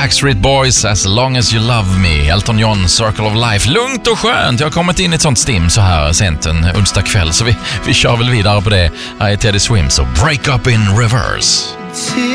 Backstreet Boys, As long as you love me. Elton John, Circle of Life. Lugnt och skönt. Jag har kommit in i ett sånt stim så här sent en onsdag kväll, så vi kör väl vidare på det. Här är Teddy Swims och Break Up in Reverse.